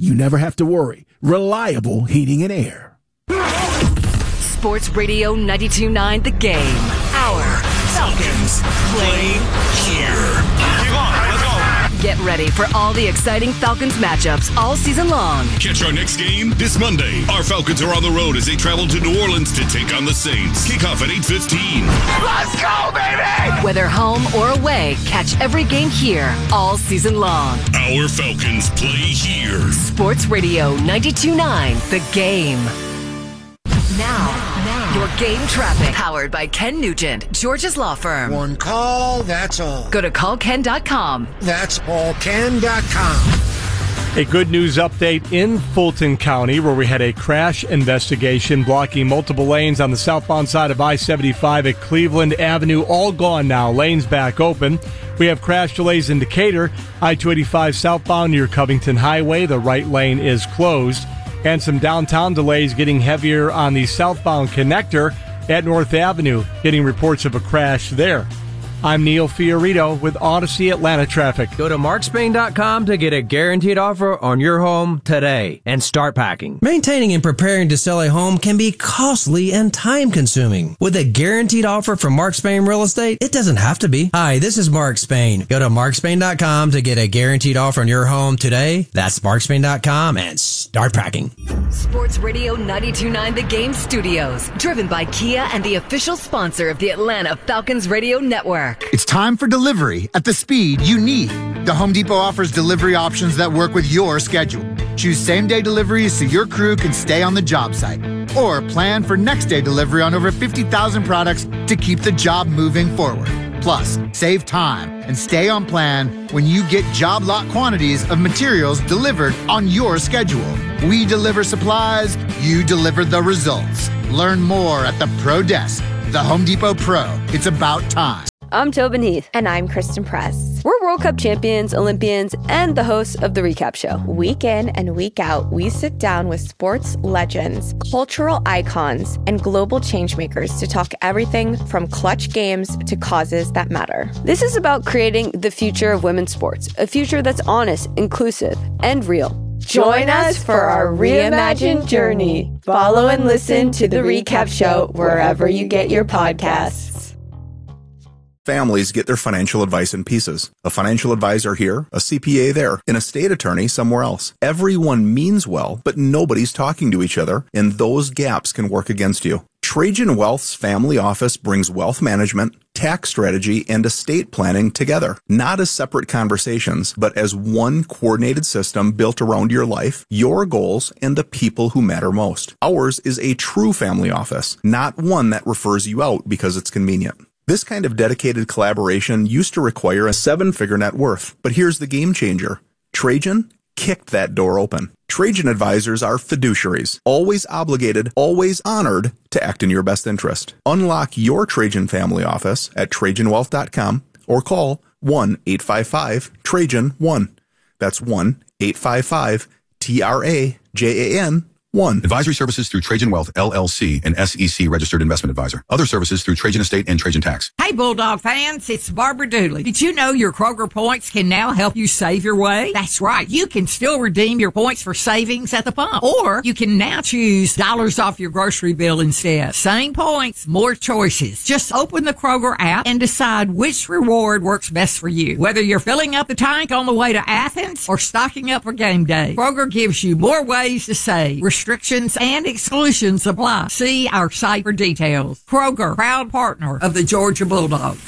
you never have to worry. Reliable heating and air. Sports Radio 92.9 The Game. Our Falcons play here. Keep on. Let's go. Get ready for all the exciting Falcons matchups all season long. Catch our next game this Monday. Our Falcons are on the road as they travel to New Orleans to take on the Saints. Kickoff at 8:15. Let's go, baby! Whether home or away, catch every game here all season long. Our Falcons play here. Sports Radio 92.9 The Game. Now, your game traffic. Powered by Ken Nugent, George's Law Firm. One call, that's all. Go to callken.com. That's allken.com. A good news update in Fulton County, where we had a crash investigation blocking multiple lanes on the southbound side of I-75 at Cleveland Avenue. All gone now. Lanes back open. We have crash delays in Decatur. I-285 southbound near Covington Highway. The right lane is closed. And some downtown delays getting heavier on the southbound connector at North Avenue. Getting reports of a crash there. I'm Neil Fiorito with Odyssey Atlanta Traffic. Go to markspain.com to get a guaranteed offer on your home today and start packing. Maintaining and preparing to sell a home can be costly and time-consuming. With a guaranteed offer from Mark Spain Real Estate, it doesn't have to be. Hi, this is Mark Spain. Go to markspain.com to get a guaranteed offer on your home today. That's markspain.com and start packing. Sports Radio 92.9 The Game Studios. Driven by Kia and the official sponsor of the Atlanta Falcons Radio Network. It's time for delivery at the speed you need. The Home Depot offers delivery options that work with your schedule. Choose same-day deliveries so your crew can stay on the job site. Or plan for next-day delivery on over 50,000 products to keep the job moving forward. Plus, save time and stay on plan when you get job lot quantities of materials delivered on your schedule. We deliver supplies, you deliver the results. Learn more at the Pro Desk. The Home Depot Pro. It's about time. I'm Tobin Heath. And I'm Kristen Press. We're World Cup champions, Olympians, and the hosts of The Recap Show. Week in and week out, we sit down with sports legends, cultural icons, and global changemakers to talk everything from clutch games to causes that matter. This is about creating the future of women's sports, a future that's honest, inclusive, and real. Join us for our reimagined journey. Follow and listen to The Recap Show wherever you get your podcasts. Families get their financial advice in pieces. A financial advisor here, a CPA there, and a state attorney somewhere else. Everyone means well, but nobody's talking to each other, and those gaps can work against you. Trajan Wealth's family office brings wealth management, tax strategy, and estate planning together. Not as separate conversations, but as one coordinated system built around your life, your goals, and the people who matter most. Ours is a true family office, not one that refers you out because it's convenient. This kind of dedicated collaboration used to require a 7-figure net worth, but here's the game changer. Trajan kicked that door open. Trajan advisors are fiduciaries, always obligated, always honored to act in your best interest. Unlock your Trajan family office at TrajanWealth.com or call 1-855-TRAJAN-1. That's 1-855-TRAJAN-1. Advisory services through Trajan Wealth, LLC, an SEC registered investment advisor. Other services through Trajan Estate and Trajan Tax. Hey, Bulldog fans, it's Barbara Dooley. Did you know your Kroger points can now help you save your way? That's right. You can still redeem your points for savings at the pump. Or you can now choose dollars off your grocery bill instead. Same points, more choices. Just open the Kroger app and decide which reward works best for you. Whether you're filling up the tank on the way to Athens or stocking up for game day, Kroger gives you more ways to save. Restrictions and exclusions apply. See our site for details. Kroger, proud partner of the Georgia Bulldogs.